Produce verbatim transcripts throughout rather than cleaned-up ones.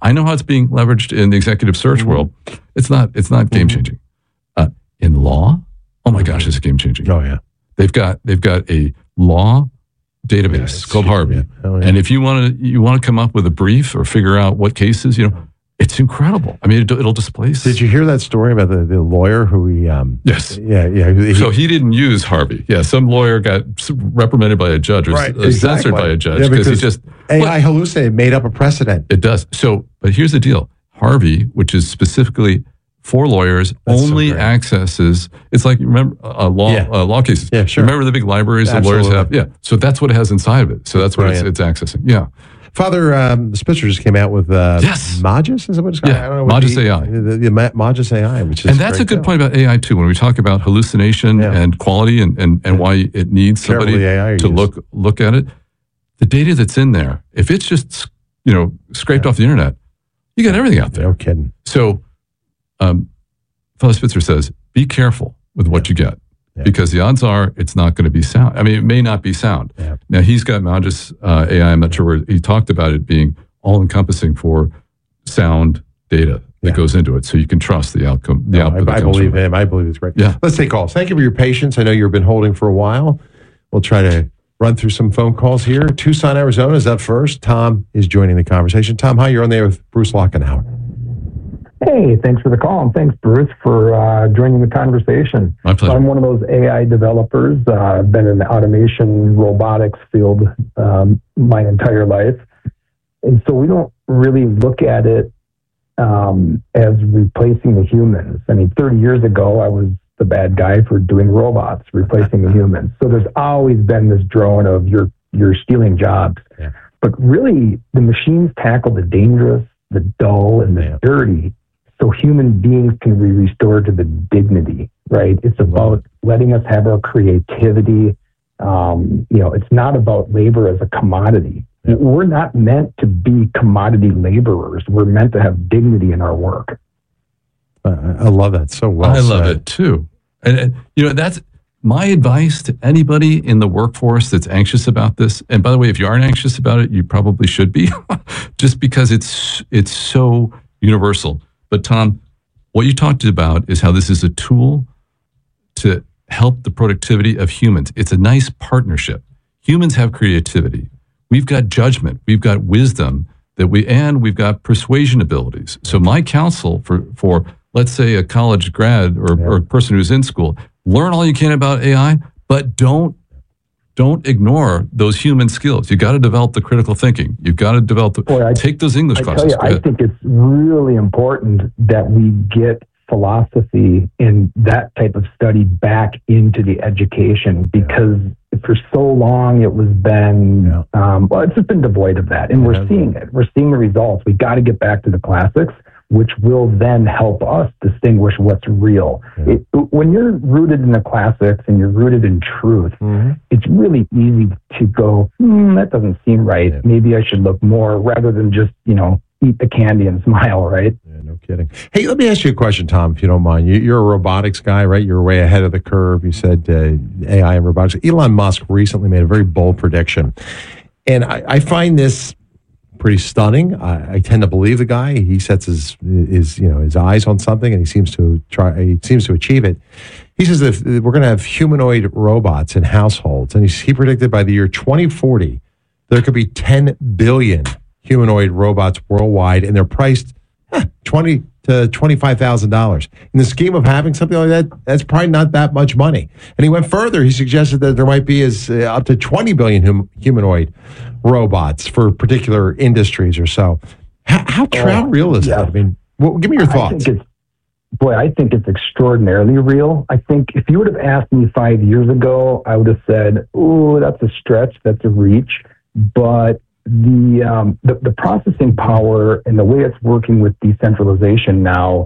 I know how it's being leveraged in the executive search mm-hmm. world. It's not. It's not game changing. Uh, in law, oh my gosh, it's game changing. Oh yeah, they've got they've got a law database yeah, called Harvey, yeah. Oh, yeah. and if you want to you want to come up with a brief or figure out what cases, you know, it's incredible. I mean, it, it'll displace. Did you hear that story about the, the lawyer who he? Um, yes. Yeah, yeah. He, so he didn't use Harvey. Yeah, some lawyer got reprimanded by a judge or right, exactly. censored by a judge yeah, because he just A I hallucinated, made up a precedent. It does. So, but here's the deal: Harvey, which is specifically for lawyers, That's only so accesses. It's like remember uh, law yeah. uh, law cases. Yeah, sure. Remember the big libraries that lawyers have. Yeah. So that's what it has inside of it. So that's what it's, it's accessing. Yeah. Father um, Spitzer just came out with uh, yes. Magis, is that what it's called? Yeah, I don't know Magis the, A I. The, the, the Magis A I, which is and that's a good deal. point about A I too. When we talk about hallucination yeah. and quality and, and, and yeah. why it needs somebody to look look at it, the data that's in there, if it's just you know scraped yeah. off the internet, you got everything out there. No kidding. So, um, Father Spitzer says, be careful with what yeah. you get. Yeah. Because the odds are it's not going to be sound. I mean, it may not be sound. Yeah. Now, he's got Magis uh, A I. I'm not sure where he talked about it being all-encompassing for sound data that yeah. goes into it, so you can trust the outcome. The no, output I, I believe him. I believe it's great. Yeah. Let's take calls. Thank you for your patience. I know you've been holding for a while. We'll try to run through some phone calls here. Tucson, Arizona is up first. Tom is joining the conversation. Tom, hi. You're on there with Bruce Lockenauer. Hey, thanks for the call, and thanks, Bruce, for uh, joining the conversation. My pleasure. So I'm one of those A I developers. Uh, I've been in the automation robotics field um, my entire life. And so we don't really look at it um, as replacing the humans. I mean, thirty years ago, I was the bad guy for doing robots, replacing the humans. So there's always been this drone of you're, you're stealing jobs. Yeah. But really, the machines tackle the dangerous, the dull, and the yeah. dirty. So human beings can be restored to the dignity, right? It's about letting us have our creativity. Um, you know, it's not about labor as a commodity. Yep. We're not meant to be commodity laborers. We're meant to have dignity in our work. Uh, I love that so well. I said. love it too. And, and, you know, that's my advice to anybody in the workforce that's anxious about this. And by the way, if you aren't anxious about it, you probably should be, just because it's it's so universal. But Tom, what you talked about is how this is a tool to help the productivity of humans. It's a nice partnership. Humans have creativity. We've got judgment. We've got wisdom that we, and we've got persuasion abilities. So my counsel for, for let's say a college grad or, yeah. or a person who's in school, learn all you can about A I, but don't Don't ignore those human skills. You got to develop the critical thinking. You've got to develop the, Boy, I, take those English I classes. Tell you, I think it's really important that we get philosophy and that type of study back into the education, because yeah. for so long it was been, yeah. um, well, it's just been devoid of that. And yeah. we're seeing it. We're seeing the results. We got to get back to the classics, which will then help us distinguish what's real. Yeah. It, when you're rooted in the classics and you're rooted in truth, mm-hmm. it's really easy to go, hmm, that doesn't seem right. Yeah. Maybe I should look more, rather than just, you know, eat the candy and smile, right? Yeah, no kidding. Hey, let me ask you a question, Tom, if you don't mind. You, you're a robotics guy, right? You're way ahead of the curve. You said uh, A I and robotics. Elon Musk recently made a very bold prediction. And I, I find this pretty stunning. I, I tend to believe the guy. He sets his his you know his eyes on something, and he seems to try. He seems to achieve it. He says if we're going to have humanoid robots in households, and he, he predicted by the year twenty forty there could be ten billion humanoid robots worldwide, and they're priced eh, twenty to twenty-five thousand dollars. In the scheme of having something like that, that's probably not that much money. And he went further. He suggested that there might be as uh, up to twenty billion hum, humanoid robots for particular industries or so. How, how, oh, how real is yeah. that? I mean, well, give me your thoughts. I think it's, boy, I think it's extraordinarily real. I think if you would have asked me five years ago, I would have said, "Oh, that's a stretch, that's a reach." But the, um, the the processing power and the way it's working with decentralization now,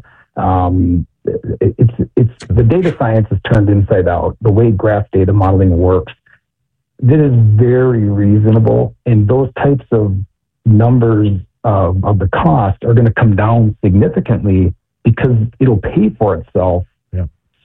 um, it, it's it's the data science is turned inside out. The way graph data modeling works, that is very reasonable, and those types of numbers of, of the cost are going to come down significantly, because it'll pay for itself yeah.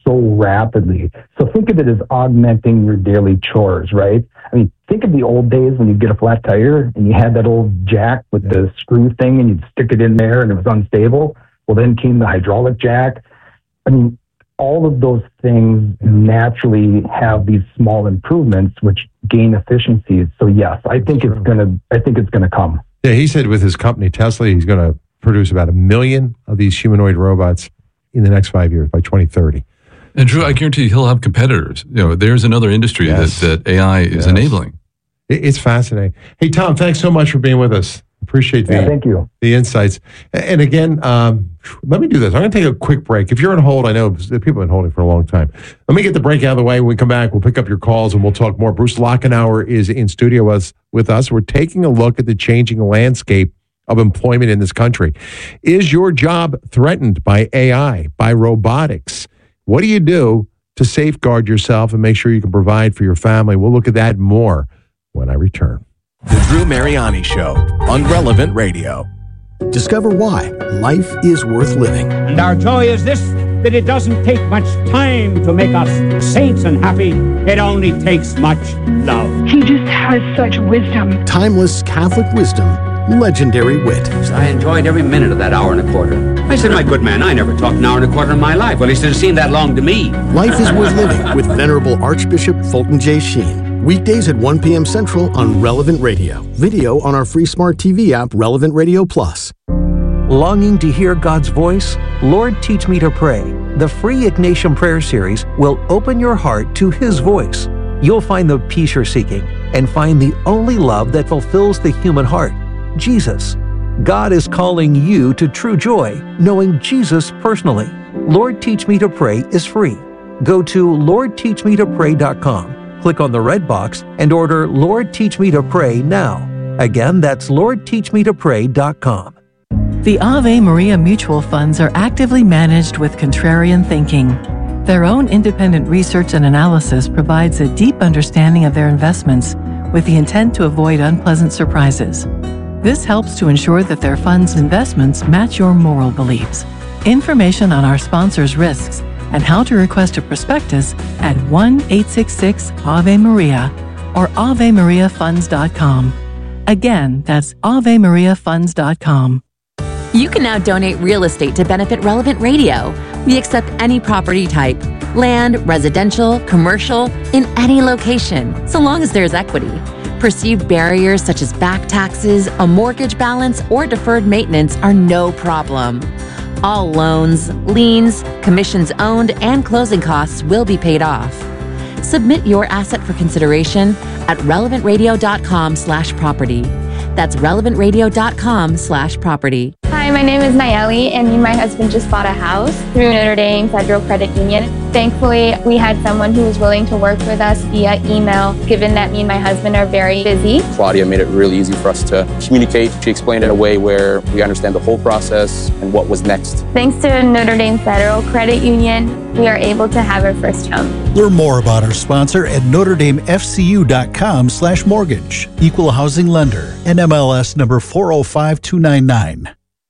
so rapidly. So think of it as augmenting your daily chores, right? I mean, think of the old days when you get a flat tire and you had that old jack with the screw thing and you'd stick it in there and it was unstable. Well, then came the hydraulic jack. I mean, all of those things naturally have these small improvements which gain efficiencies. So yes, I think it's gonna. I think it's gonna come. Yeah, he said with his company Tesla, he's going to produce about a million of these humanoid robots in the next five years by twenty thirty. And Drew, I guarantee you he'll have competitors. You know, there's another industry Yes. that, that A I is Yes. enabling. It- It's fascinating. Hey, Tom, thanks so much for being with us. Appreciate the Yeah, thank you. the insights. And again, um, let me do this. I'm going to take a quick break. If you're on hold, I know people have been holding for a long time. Let me get the break out of the way. When we come back, we'll pick up your calls and we'll talk more. Bruce Lochenauer is in studio with, with us. We're taking a look at the changing landscape of employment in this country. Is your job threatened by A I, by robotics? What do you do to safeguard yourself and make sure you can provide for your family? We'll look at that more when I return. The Drew Mariani Show on Relevant Radio. Discover why life is worth living. And our joy is this, that it doesn't take much time to make us saints and happy. It only takes much love. He just has such wisdom. Timeless Catholic wisdom, legendary wit. I enjoyed every minute of that hour and a quarter. I said, my good man, I never talked an hour and a quarter in my life. Well, he said, it seemed that long to me. Life is worth living with Venerable Archbishop Fulton J. Sheen. Weekdays at one p.m. Central on Relevant Radio. Video on our free smart T V app, Relevant Radio Plus. Longing to hear God's voice? Lord, Teach Me to Pray. The free Ignatian Prayer Series will open your heart to His voice. You'll find the peace you're seeking and find the only love that fulfills the human heart, Jesus. God is calling you to true joy, knowing Jesus personally. Lord, Teach Me to Pray is free. Go to lord teach me to pray dot com. Click on the red box and order Lord Teach Me to Pray now. Again, that's lord teach me to pray dot com. The Ave Maria mutual funds are actively managed with contrarian thinking. Their own independent research and analysis provides a deep understanding of their investments with the intent to avoid unpleasant surprises. This helps to ensure that their funds' investments match your moral beliefs. Information on our sponsors' risks and how to request a prospectus at one eight six six Ave Maria or ave maria funds dot com. Again, that's ave maria funds dot com. You can now donate real estate to benefit Relevant Radio. We accept any property type, land, residential, commercial, in any location, so long as there's equity. Perceived barriers such as back taxes, a mortgage balance, or deferred maintenance are no problem. All loans, liens, commissions owned, and closing costs will be paid off. Submit your asset for consideration at relevant radio dot com slash property. That's relevant radio dot com slash property. Hi, my name is Nayeli, and me and my husband just bought a house through Notre Dame Federal Credit Union. Thankfully, we had someone who was willing to work with us via email, given that me and my husband are very busy. Claudia made it really easy for us to communicate. She explained it in a way where we understand the whole process and what was next. Thanks to Notre Dame Federal Credit Union, we are able to have our first home. Learn more about our sponsor at notre dame f c u dot com slash mortgage. Equal housing lender. N M L S number four oh five two nine nine.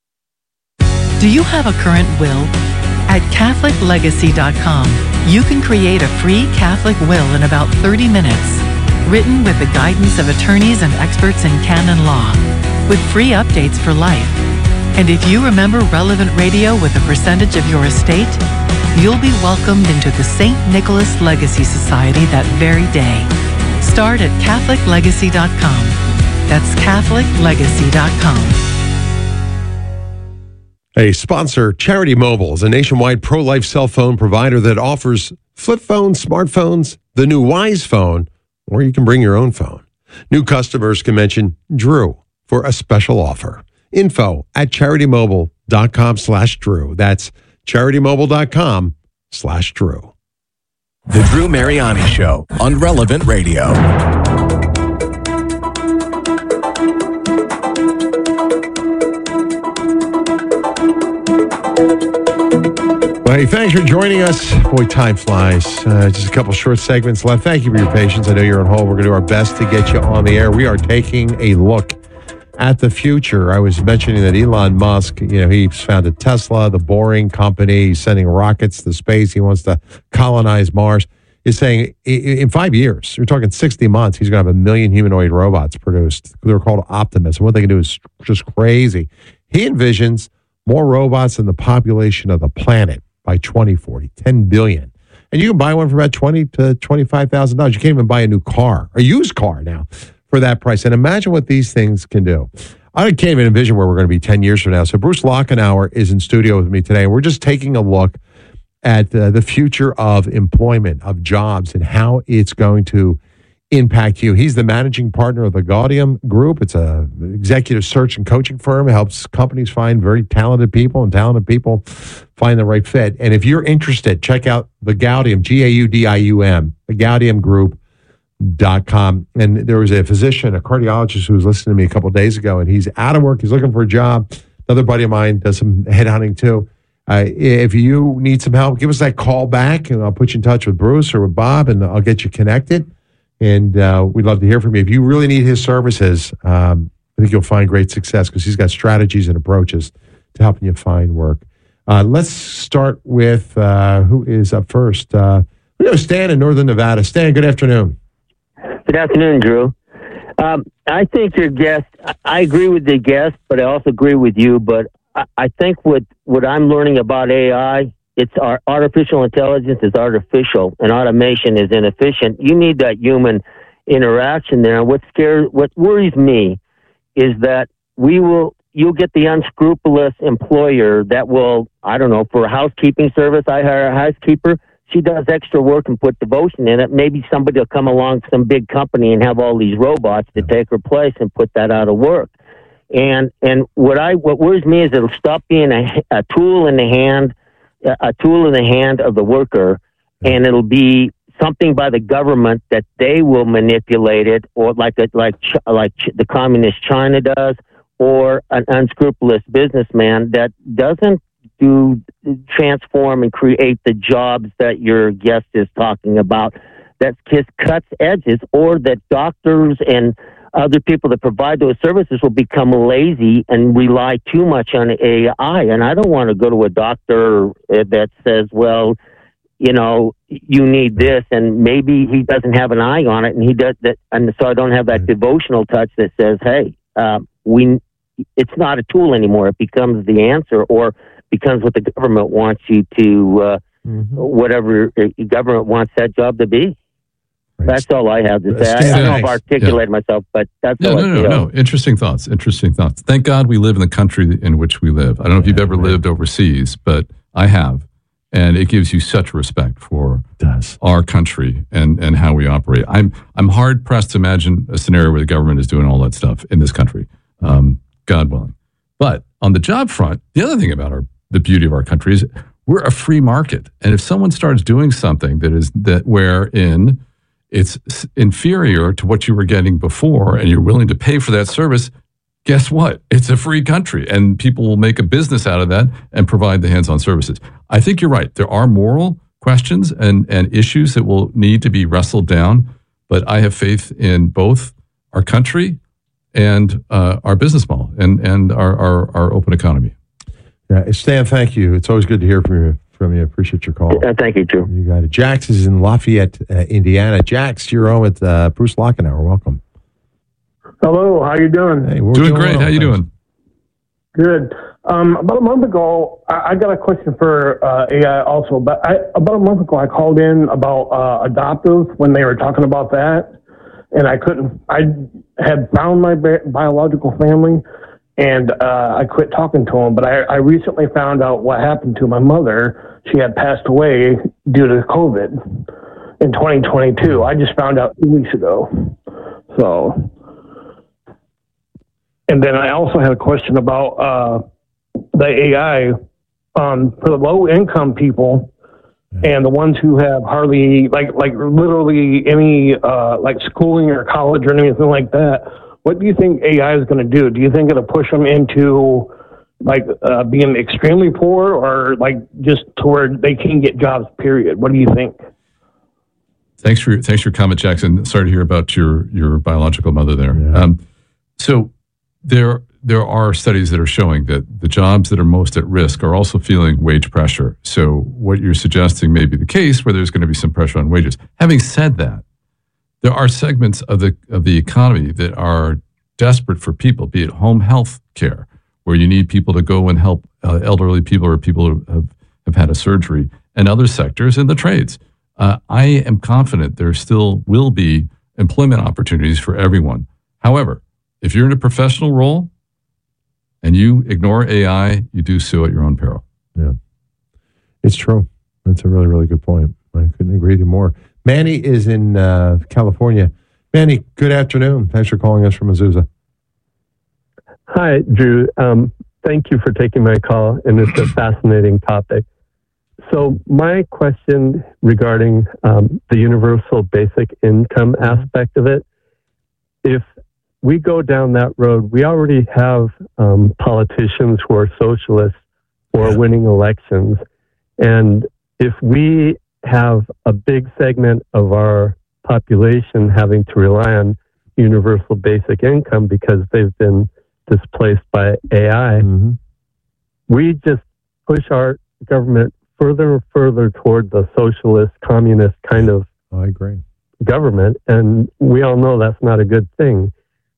Do you have a current will? At catholic legacy dot com, you can create a free Catholic will in about thirty minutes, written with the guidance of attorneys and experts in canon law, with free updates for life. And if you remember Relevant Radio with a percentage of your estate, you'll be welcomed into the Saint Nicholas Legacy Society that very day. Start at catholic legacy dot com. That's catholic legacy dot com. A sponsor, Charity Mobile, is a nationwide pro-life cell phone provider that offers flip phones, smartphones, the new Wise phone, or you can bring your own phone. New customers can mention Drew for a special offer. Info at charitymobile.com slash Drew. That's charitymobile.com slash Drew. The Drew Mariani Show on Relevant Radio. Well, hey, thanks for joining us. Boy, time flies. Uh, just a couple short segments left. Thank you for your patience. I know you're on hold. We're going to do our best to get you on the air. We are taking a look at the future. I was mentioning that Elon Musk, you know, he's founded Tesla, the Boring Company. He's sending rockets to space. He wants to colonize Mars. He's saying in five years, you're talking sixty months, he's going to have a million humanoid robots produced. They're called Optimus. And what they can do is just crazy. He envisions more robots than the population of the planet by twenty forty, ten billion. And you can buy one for about twenty to twenty-five thousand dollars. You can't even buy a new car, a used car now, for that price. And imagine what these things can do. I can't even envision where we're going to be ten years from now. So Bruce Lochenauer is in studio with me today. We're just taking a look at uh, the future of employment, of jobs, and how it's going to impact you. He's the managing partner of the Gaudium Group. It's a executive search and coaching firm. It helps companies find very talented people, and talented people find the right fit. And if you're interested, check out the Gaudium, G A U D I U M, the Gaudium Group. Dot com. And there was a physician, a cardiologist, who was listening to me a couple of days ago, and he's out of work. He's looking for a job. Another buddy of mine does some headhunting too. Uh, if you need some help, give us that call back, and I'll put you in touch with Bruce or with Bob, and I'll get you connected. And uh, we'd love to hear from you. If you really need his services, um, I think you'll find great success because he's got strategies and approaches to helping you find work. Uh, let's start with uh, who is up first. Uh, we go Stan in Northern Nevada. Stan, good afternoon. Good afternoon, Drew. Um, I think your guest, I agree with the guest, but I also agree with you. But I, I think what, what I'm learning about A I, it's our artificial intelligence is artificial and automation is inefficient. You need that human interaction there. What scares, what worries me is that we will, you'll get the unscrupulous employer that will, I don't know, for a housekeeping service, I hire a housekeeper. She does extra work and put devotion in it. Maybe somebody will come along, some big company, and have all these robots to take her place and put that out of work. And and what I what worries me is it'll stop being a, a tool in the hand, a tool in the hand of the worker, and it'll be something by the government that they will manipulate it, or like a, like like the communist China does, or an unscrupulous businessman that doesn't to transform and create the jobs that your guest is talking about, that just cuts edges, or that doctors and other people that provide those services will become lazy and rely too much on A I. And I don't want to go to a doctor that says, well, you know, you need this, and maybe he doesn't have an eye on it, and he does that, and so I don't have that devotional touch that says, hey, uh, we, it's not a tool anymore. It becomes the answer, or becomes what the government wants you to, uh, mm-hmm. whatever the government wants that job to be. Right. That's all I have to say. I, I don't know if I articulated yeah. myself, but that's yeah, all no, I no, feel. no, no. Interesting thoughts. Interesting thoughts. Thank God we live in the country in which we live. I don't know if you've ever right. lived overseas, but I have. And it gives you such respect for our country and, and how we operate. I'm I'm hard pressed to imagine a scenario where the government is doing all that stuff in this country, um, God willing. But on the job front, the other thing about our the beauty of our country is we're a free market. And if someone starts doing something that is that wherein it's inferior to what you were getting before and you're willing to pay for that service, guess what? It's a free country and people will make a business out of that and provide the hands-on services. I think you're right. There are moral questions and, and issues that will need to be wrestled down, but I have faith in both our country and uh, our business model and, and our, our, our open economy. Yeah, Stan, thank you. It's always good to hear from you. From you. Appreciate your call. Yeah, thank you, Drew. You got it. Jax is in Lafayette, uh, Indiana. Jax, you're on with uh, Bruce Lochenauer. Welcome. Hello, how you doing? Hey, we're doing, doing great. well, how you thanks. doing? Good. Um, about a month ago, I, I got a question for uh, A I also. But I, about a month ago, I called in about uh, adoptive when they were talking about that, and I couldn't. I had found my bi- biological family. And uh, I quit talking to him, but I, I recently found out what happened to my mother. She had passed away due to COVID in twenty twenty-two. I just found out two weeks ago. So, and then I also had a question about uh, the A I um, for the low-income people and the ones who have hardly, like, like literally any uh, like schooling or college or anything like that. What do you think A I is going to do? Do you think it'll push them into like uh, being extremely poor, or like just to where they can get jobs, period? What do you think? Thanks for your, thanks for your comment, Jackson. Sorry to hear about your, your biological mother there. Yeah. Um, so there there are studies that are showing that the jobs that are most at risk are also feeling wage pressure. So what you're suggesting may be the case, where there's going to be some pressure on wages. Having said that, there are segments of the of the economy that are desperate for people, be it home health care, where you need people to go and help uh, elderly people or people who have, have had a surgery, and other sectors in the trades. Uh, I am confident there still will be employment opportunities for everyone. However, if you're in a professional role and you ignore A I, you do so at your own peril. Yeah, it's true. That's a really, really good point. I couldn't agree with you more. Manny is in uh, California. Manny, good afternoon. Thanks for calling us from Azusa. Hi, Drew. Um, thank you for taking my call, and it's a fascinating topic. So my question regarding um, the universal basic income aspect of it, if we go down that road, we already have um, politicians who are socialists who are winning elections. And if we have a big segment of our population having to rely on universal basic income because they've been displaced by A I, mm-hmm. we just push our government further and further toward the socialist, communist kind of I agree. government. And we all know that's not a good thing.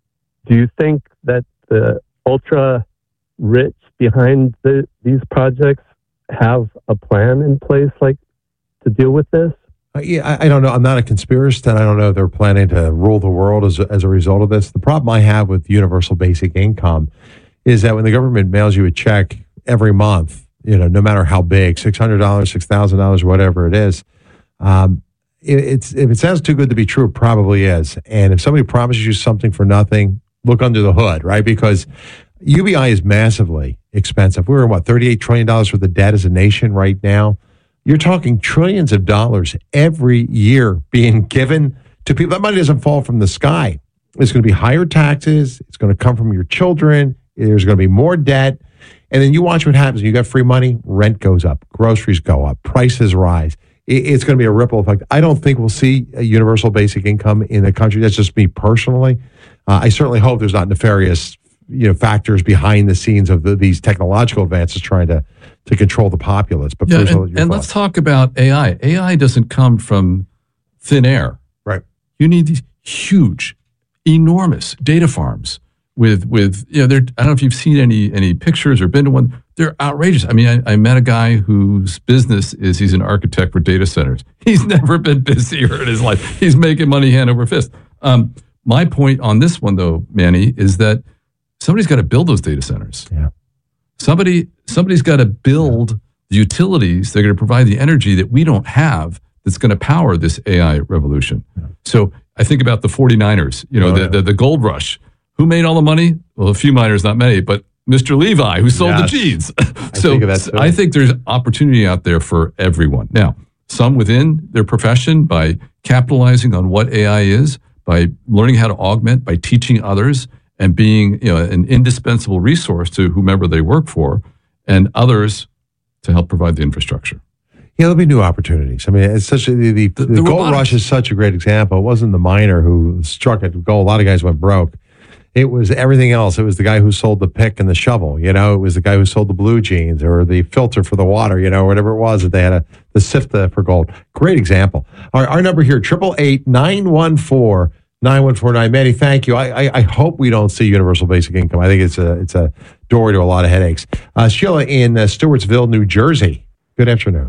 Do you think that the ultra rich behind the, these projects have a plan in place, like, to deal with this? Uh, yeah, I, I don't know. I'm not a conspiracist, and I don't know if they're planning to rule the world as a, as a result of this. The problem I have with universal basic income is that when the government mails you a check every month, you know, no matter how big, six hundred dollars, six thousand dollars, whatever it is, um, it, it's if it sounds too good to be true, it probably is. And if somebody promises you something for nothing, look under the hood, right? Because U B I is massively expensive. We're in, what, thirty-eight trillion dollars worth of debt as a nation right now. You're talking trillions of dollars every year being given to people. That money doesn't fall from the sky. It's going to be higher taxes. It's going to come from your children. There's going to be more debt. And then you watch what happens. You got free money, rent goes up, groceries go up, prices rise. It's going to be a ripple effect. I don't think we'll see a universal basic income in the country. That's just me personally. Uh, I certainly hope there's not nefarious, you know, factors behind the scenes of the, these technological advances trying to to control the populace. But yeah, first, and, and let's talk about A I. A I doesn't come from thin air. Right. You need these huge, enormous data farms with with you know. They're, I don't know if you've seen any any pictures or been to one. They're outrageous. I mean, I, I met a guy whose business is he's an architect for data centers. He's never been busier in his life. He's making money hand over fist. Um, my point on this one, though, Manny, is that somebody's got to build those data centers. Yeah. Somebody, somebody's got to build the utilities that are going to provide the energy that we don't have that's going to power this A I revolution. Yeah. So I think about the forty-niners, you know, oh, the, yeah. the, the gold rush. Who made all the money? Well, a few miners, not many, but Mister Levi, who sold yes. the jeans. so I think, I think there's opportunity out there for everyone. Now, some within their profession by capitalizing on what A I is, by learning how to augment, by teaching others, and being, you know, an indispensable resource to whomever they work for, and others to help provide the infrastructure. Yeah, there'll be new opportunities. I mean, it's such a, the, the, the, the gold rush is such a great example. It wasn't the miner who struck it gold. A lot of guys went broke. It was everything else. It was the guy who sold the pick and the shovel. You know, it was the guy who sold the blue jeans or the filter for the water, you know, whatever it was that they had a, the sift for gold. Great example. Our, our number here, eight eight eight, nine one four, nine one four nine. Manny, thank you. I, I, I hope we don't see universal basic income. I think it's a it's a doorway to a lot of headaches. Uh, Sheila in uh, Stewartsville, New Jersey. Good afternoon.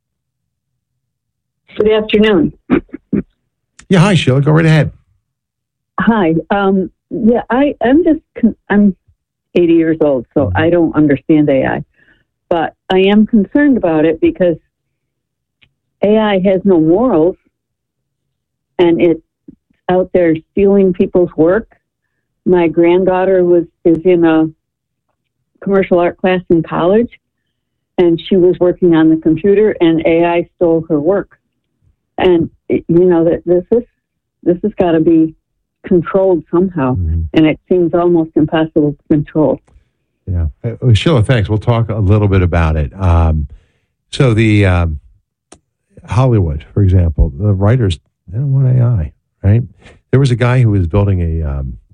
Good afternoon. Yeah, hi, Sheila. Go right ahead. Hi. Um, yeah, I, I'm just, I'm eighty years old, so mm-hmm. I don't understand A I. But I am concerned about it because A I has no morals, and it's out there stealing people's work. My granddaughter was is in a commercial art class in college, and she was working on the computer, and A I stole her work. And you know that this is this has got to be controlled somehow, mm-hmm. and it seems almost impossible to control. Yeah, uh, Sheila, thanks. We'll talk a little bit about it. Um, so the um, Hollywood, for example, the writers they don't want A I, right? There was a guy who was building a um,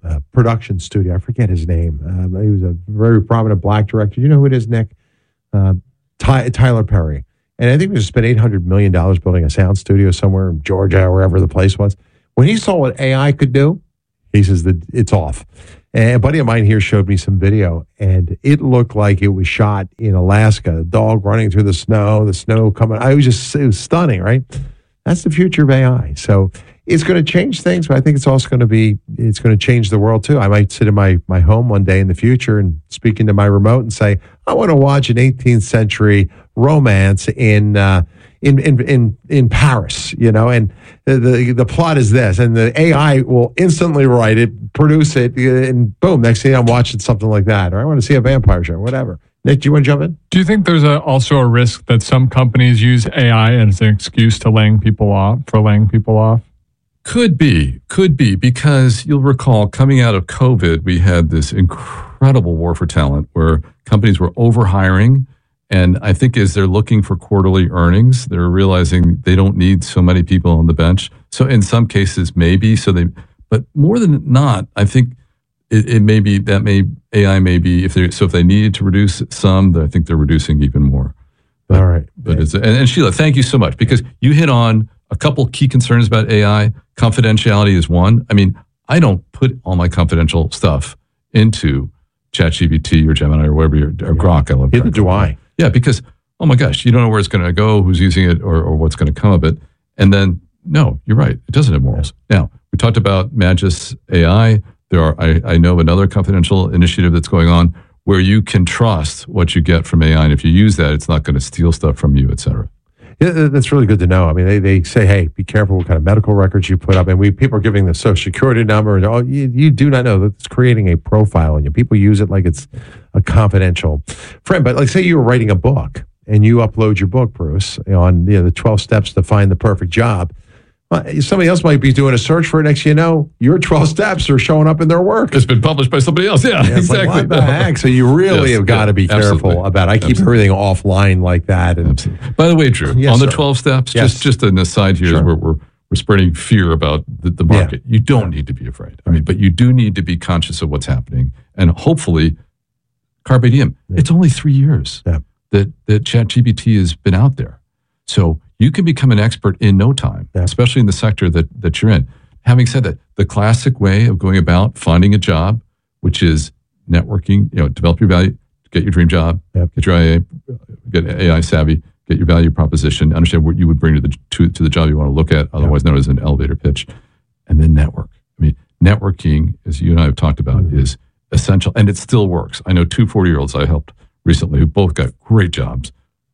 uh, production studio. I forget his name. Um, he was a very prominent black director. You know who it is, Nick? Uh, Ty- Tyler Perry. And I think we just spent eight hundred million dollars building a sound studio somewhere in Georgia or wherever the place was. When he saw what A I could do, he says that it's off. And a buddy of mine here showed me some video, and it looked like it was shot in Alaska. A dog running through the snow, the snow coming. I was just, it was stunning, right? That's the future of A I. So it's going to change things, but I think it's also going to be, it's going to change the world too. I might sit in my, my home one day in the future and speak into my remote and say, I want to watch an eighteenth century romance in, uh, in, in, in, in Paris, you know, and the, the, the plot is this, and the A I will instantly write it, produce it, and boom, next thing I'm watching something like that, or I want to see a vampire show, whatever. Nick, do you want to jump in? Do you think there's a, also a risk that some companies use A I as an excuse to laying people off, for laying people off? Could be, could be, because you'll recall coming out of COVID, we had this incredible war for talent where companies were overhiring. And I think as they're looking for quarterly earnings, they're realizing they don't need so many people on the bench. So in some cases, maybe, so they, but more than not, I think it, it may be, that may, A I may be, if they, so if they needed to reduce some, I think they're reducing even more. But, All right. But it's, and, and Sheila, thank you so much, because you hit on a couple key concerns about A I. Confidentiality is one. I mean, I don't put all my confidential stuff into ChatGPT or Gemini or whatever, you're, or Grok. I love Neither do I. Yeah, because, oh my gosh, you don't know where it's going to go, who's using it, or, or what's going to come of it. And then, no, you're right. It doesn't have morals. Now, we talked about Magis A I. There are, I, I know another confidential initiative that's going on where you can trust what you get from A I. And if you use that, it's not going to steal stuff from you, et cetera. Yeah, that's really good to know. I mean, they, they say, hey, be careful what kind of medical records you put up. And we people are giving the social security number. And oh, you, you do not know that it's creating a profile on you. People use it like it's a confidential friend. But like say you were writing a book and you upload your book, Bruce, on you know, the twelve steps to find the perfect job. Well, somebody else might be doing a search for it. Next thing you know, your twelve steps are showing up in their work. It's been published by somebody else. Yeah, yeah exactly. Like, what the heck? So you really yes, have got to be careful absolutely. about it. I keep absolutely. everything offline like that. And, absolutely. By the way, Drew, yes, on the sir. twelve steps, yes. just, just an aside here, sure. where we're, we're spreading fear about the, the market. Yeah. You don't need to be afraid. I mean, but you do need to be conscious of what's happening. And hopefully, carpe diem. Yeah. It's only three years yeah. that, that ChatGPT has been out there. So you can become an expert in no time, yeah. especially in the sector that, that you're in. Having said that, the classic way of going about finding a job, which is networking, you know, develop your value, get your dream job, yep. get your A I, get A I savvy, get your value proposition, understand what you would bring to the to, to the job you want to look at, otherwise yep. known as an elevator pitch, and then network. I mean, networking, as you and I have talked about, mm-hmm. is essential, and it still works. I know two forty-year-olds I helped recently who both got great jobs,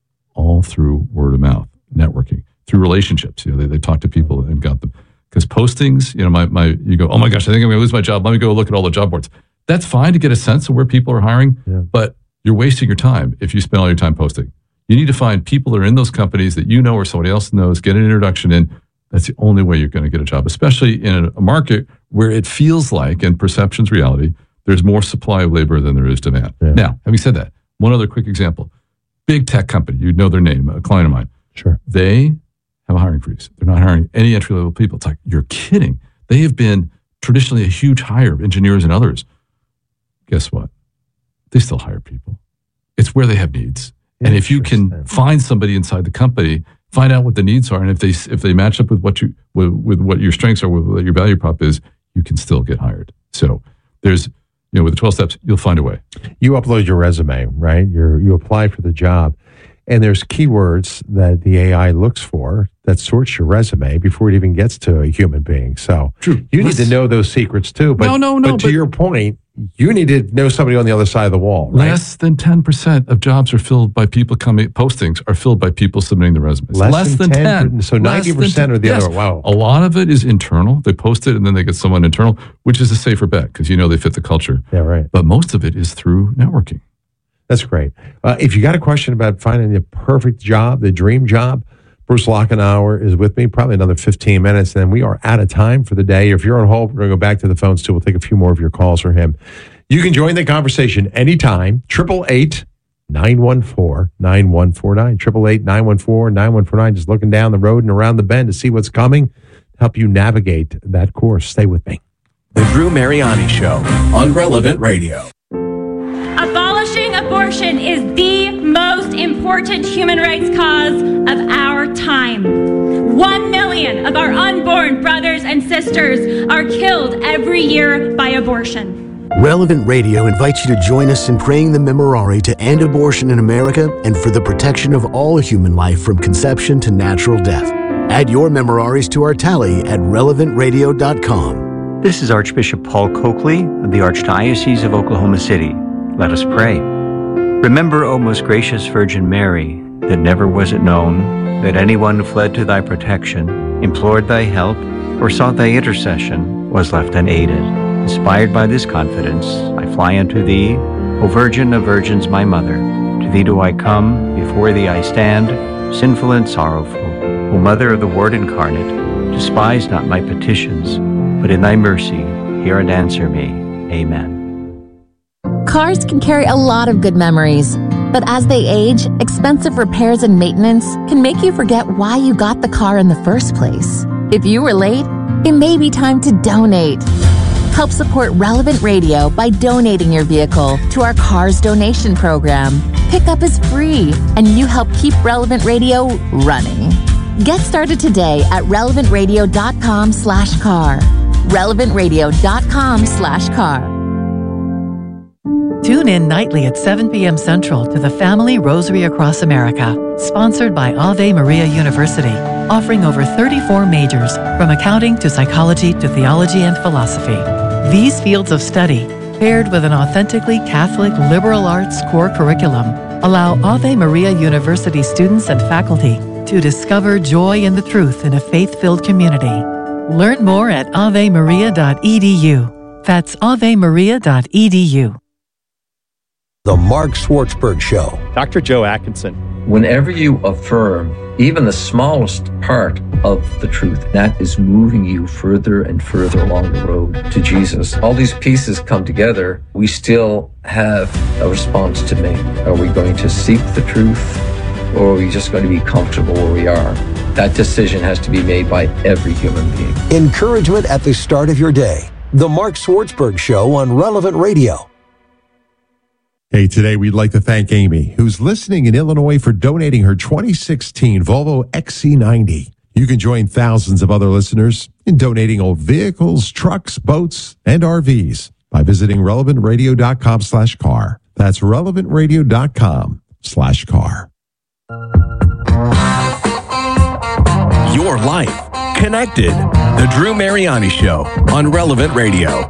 all through word of mouth, networking, through relationships. You know, they, they talk to people and got them. Because postings, you know, my, my you go, oh my gosh, I think I'm going to lose my job. Let me go look at all the job boards. That's fine to get a sense of where people are hiring, yeah. but you're wasting your time if you spend all your time posting. You need to find people that are in those companies that you know or somebody else knows, get an introduction in. That's the only way you're going to get a job, especially in a, a market where it feels like, and perception's reality, there's more supply of labor than there is demand. Yeah. Now, having said that, one other quick example. Big tech company, you know their name, a client of mine. Sure. They have a hiring freeze. They're not hiring any entry-level people. It's like, you're kidding. They have been traditionally a huge hire of engineers and others. Guess what? They still hire people. It's where they have needs. And if you can find somebody inside the company, find out what the needs are, and if they if they match up with what you with, with what your strengths are, with what your value prop is, you can still get hired. So there's, you know, with the twelve steps, you'll find a way. You upload your resume, right? You you apply for the job. And there's keywords that the A I looks for that sorts your resume before it even gets to a human being. So True. you Let's, need to know those secrets too. But, no, no, no. But to but, your point, you need to know somebody on the other side of the wall, right? Less than ten percent of jobs are filled by people coming, postings are filled by people submitting the resumes. Less, Less than, than ten. ten. So ninety percent are the yes. other. Wow. A lot of it is internal. They post it and then they get someone internal, which is a safer bet because you know they fit the culture. Yeah, right. But most of it is through networking. That's great. Uh, if you got a question about finding the perfect job, the dream job, Bruce Lochenauer is with me, probably another fifteen minutes, and then we are out of time for the day. If you're on hold, we're going to go back to the phones, too. We'll take a few more of your calls for him. You can join the conversation anytime, eight eight eight, nine one four, nine one four nine, eight eight eight, nine one four, nine one four nine, just looking down the road and around the bend to see what's coming, help you navigate that course. Stay with me. The Drew Mariani Show on Relevant Radio. Abolishing abortion is the most important human rights cause of our time. One million of our unborn brothers and sisters are killed every year by abortion. Relevant Radio invites you to join us in praying the Memorare to end abortion in America and for the protection of all human life from conception to natural death. Add your Memoraries to our tally at relevant radio dot com. This is Archbishop Paul Coakley of the Archdiocese of Oklahoma City. Let us pray. Remember, O most gracious Virgin Mary, that never was it known that anyone who fled to thy protection, implored thy help, or sought thy intercession was left unaided. Inspired by this confidence, I fly unto thee, O Virgin of Virgins, my Mother. To thee do I come, before thee I stand, sinful and sorrowful. O Mother of the Word incarnate, despise not my petitions, but in thy mercy hear and answer me. Amen. Cars can carry a lot of good memories, but as they age, expensive repairs and maintenance can make you forget why you got the car in the first place. If you were late, it may be time to donate. Help support Relevant Radio by donating your vehicle to our Cars Donation Program. Pickup is free, and you help keep Relevant Radio running. Get started today at relevant radio dot com slash car. relevant radio dot com slash car. Tune in nightly at seven p.m. Central to the Family Rosary Across America, sponsored by Ave Maria University, offering over thirty-four majors, from accounting to psychology to theology and philosophy. These fields of study, paired with an authentically Catholic liberal arts core curriculum, allow Ave Maria University students and faculty to discover joy in the truth in a faith-filled community. Learn more at ave maria dot e d u. That's ave maria dot e d u. The Mark Schwartzberg Show. Doctor Joe Atkinson. Whenever you affirm even the smallest part of the truth, that is moving you further and further along the road to Jesus. All these pieces come together. We still have a response to make. Are we going to seek the truth, or are we just going to be comfortable where we are? That decision has to be made by every human being. Encouragement at the start of your day. The Mark Schwartzberg Show on Relevant Radio. Hey, today we'd like to thank Amy, who's listening in Illinois, for donating her twenty sixteen Volvo X C ninety. You can join thousands of other listeners in donating old vehicles, trucks, boats, and R Vs by visiting relevant radio dot com slash car. That's relevant radio dot com slash car. Your life connected. The Drew Mariani Show on Relevant Radio.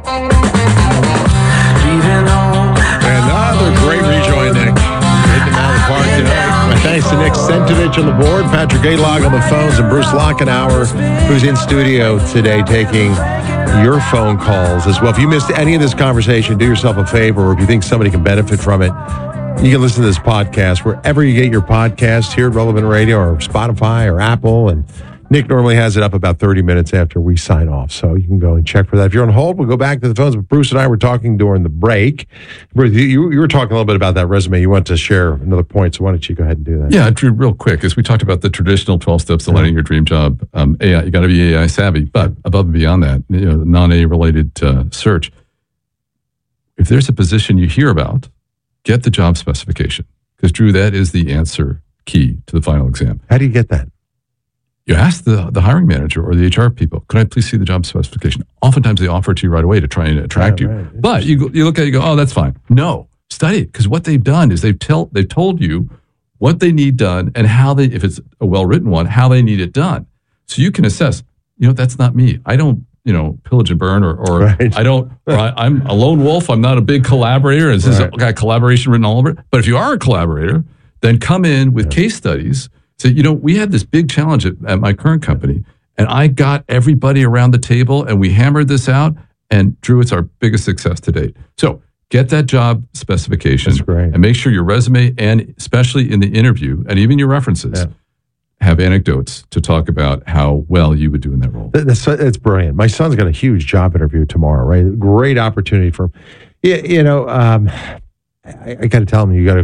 Another great rejoin, Nick. Hitting them out of the park tonight. My thanks to Nick Sentovich on the board, Patrick Gaylog on the phones, and Bruce Lockenauer, who's in studio today taking your phone calls as well. If you missed any of this conversation, do yourself a favor, or if you think somebody can benefit from it, you can listen to this podcast wherever you get your podcasts, here at Relevant Radio or Spotify or Apple. And Nick normally has it up about thirty minutes after we sign off, so you can go and check for that. If you're on hold, we'll go back to the phones. But Bruce and I were talking during the break. Bruce, you, you were talking a little bit about that resume. You want to share another point, so why don't you go ahead and do that? Yeah, Drew, real quick, as we talked about the traditional twelve steps to landing your dream job, um, A I, you got to be A I savvy, but above and beyond that, you know, non-A I related uh, search. If there's a position you hear about, get the job specification, because Drew, that is the answer key to the final exam. How do you get that? You ask the, the hiring manager or the H R people, could I please see the job specification? Oftentimes they offer it to you right away to try and attract right, you. Right. But you, you look at it, you go, oh, that's fine. No, study it, because what they've done is they've, tell, they've told you what they need done and how they, if it's a well-written one, how they need it done. So you can assess, you know, that's not me. I don't, you know, pillage and burn, or, or right. I don't, or I, I'm a lone wolf. I'm not a big collaborator. And this right. is got collaboration written all over it. But if you are a collaborator, then come in with yeah. case studies. So, you know, we had this big challenge at, at my current company, and I got everybody around the table and we hammered this out, and Drew, it's our biggest success to date. So get that job specification and make sure your resume, and especially in the interview and even your references, yeah. have anecdotes to talk about how well you would do in that role. That's, that's brilliant. My son's got a huge job interview tomorrow, right? Great opportunity for him. Yeah, you know, um, I, I got to tell him, you got to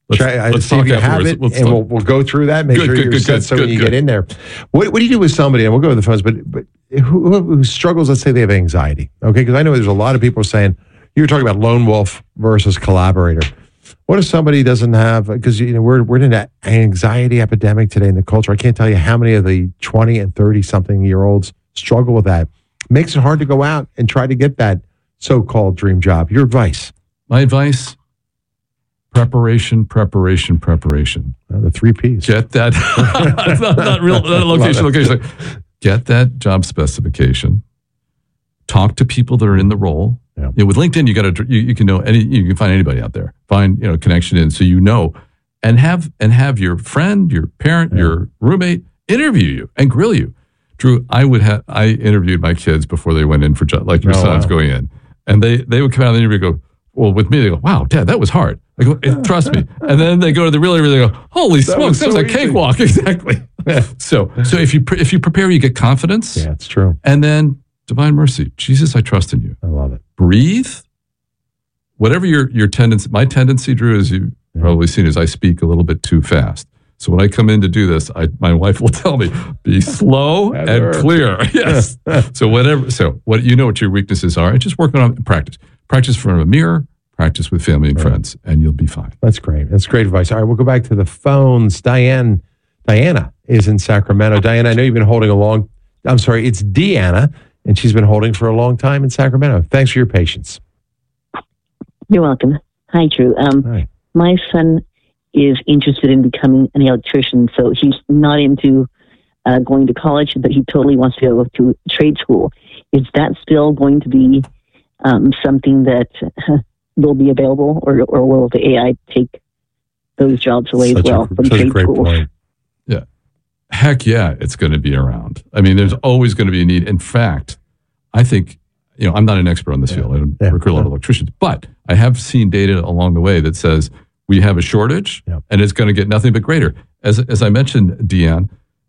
Let's, Try, let's see talk if you have afterwards. it, Let's and talk. we'll, we'll go through that. Make Good, sure good, you're good, set good, so good, when you good. get in there. What, what do you do with somebody, and we'll go with the phones, but, but who, who struggles, let's say they have anxiety, okay? Because I know there's a lot of people saying, you were talking about lone wolf versus collaborator. What if somebody doesn't have, because you know we're we're in an anxiety epidemic today in the culture. I can't tell you how many of the twenty and thirty something year olds struggle with that. Makes it hard to go out and try to get that so-called dream job. Your advice? My advice: preparation, preparation, preparation. Uh, the three P's. Get that. not, not real. Not location. Location. Get that job specification. Talk to people that are in the role. Yeah. You know, with LinkedIn, you got to you, you can know any you can find anybody out there. Find you know connection in so you know, and have and have your friend, your parent, yeah. your roommate interview you and grill you. Drew, I would have I interviewed my kids before they went in for job, like your oh, son's wow. going in, and they they would come out of the interview and go, well, with me they go, wow, Dad, that was hard. I go, trust me, and then they go to the real interview, they go, holy that smokes, that was so a easy. Cakewalk, exactly. so so if you pre- if you prepare, you get confidence. Yeah, it's true. And then divine mercy, Jesus, I trust in you. I love it. Breathe. Whatever your your tendency, my tendency, Drew, as you've yeah. probably seen, is I speak a little bit too fast. So when I come in to do this, I, my wife will tell me, be slow and clear. Yes. so whatever. So what you know what your weaknesses are, and just work on practice. Practice in front of a mirror. Practice with family and right. friends, and you'll be fine. That's great. That's great advice. All right, we'll go back to the phones. Diane, Diana is in Sacramento. Diana, I know you've been holding a long. I'm sorry, it's Deanna, and she's been holding for a long time in Sacramento. Thanks for your patience. You're welcome. Hi, Drew. Um, Hi. My son is interested in becoming an electrician, so he's not into uh, going to college, but he totally wants to go to trade school. Is that still going to be um, something that uh, will be available, or, or will the A I take those jobs away such as well a, from such trade a great schools? Point. Yeah. Heck yeah, it's going to be around. I mean, there's always going to be a need. In fact, I think, you know, I'm not an expert on this yeah. field. I don't yeah. recruit a lot of electricians, but I have seen data along the way that says we have a shortage yeah. and it's going to get nothing but greater. As as I mentioned, Deanne,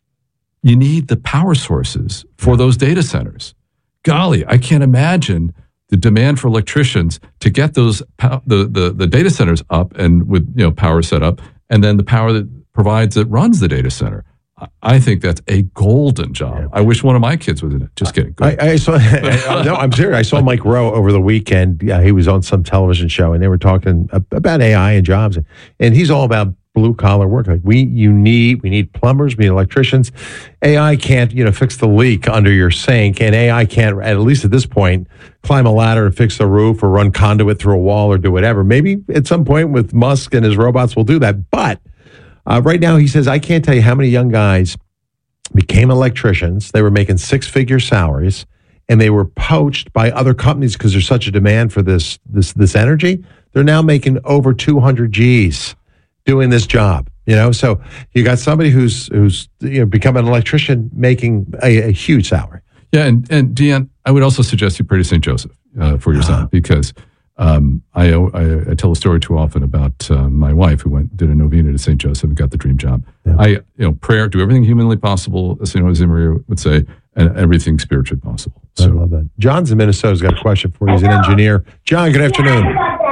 you need the power sources for those data centers. Golly, I can't imagine the demand for electricians to get those the, the the data centers up and with you know power set up, and then the power that provides that runs the data center. I think that's a golden job. Yeah. I wish one of my kids was in it. Just kidding. I, I saw. I, no, I'm serious. I saw Mike Rowe over the weekend. Yeah, he was on some television show, and they were talking about A I and jobs, and he's all about blue collar work. Like we, you need, we need plumbers, we need electricians. A I can't, you know, fix the leak under your sink, and A I can't, at least at this point, climb a ladder and fix the roof or run conduit through a wall or do whatever. Maybe at some point with Musk and his robots will do that, but. Uh, right now, he says, I can't tell you how many young guys became electricians. They were making six-figure salaries, and they were poached by other companies because there's such a demand for this this this energy. They're now making over two hundred G's doing this job. You know, so you got somebody who's who's you know become an electrician making a, a huge salary. Yeah, and and Deanne, I would also suggest you pray to Saint Joseph uh, for your son because. Um, I, I I tell a story too often about uh, my wife who went did a novena to Saint Joseph and got the dream job. Yeah. I you know prayer, do everything humanly possible, as Saint Jose Maria would say, and everything spiritually possible. So. I love that. John's in Minnesota. He's got a question for you. He's an engineer. John, good afternoon.